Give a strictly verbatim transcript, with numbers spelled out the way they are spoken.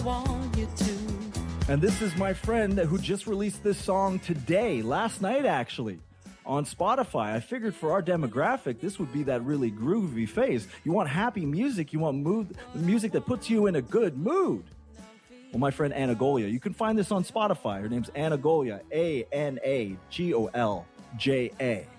want you to. And this is my friend who just released this song today, last night actually, on Spotify. I figured for our demographic, this would be that really groovy phase. You want happy music, you want mood, music that puts you in a good mood. Well, my friend Anagolia, you can find this on Spotify. Her name's Anagolia, A N A G O L J A.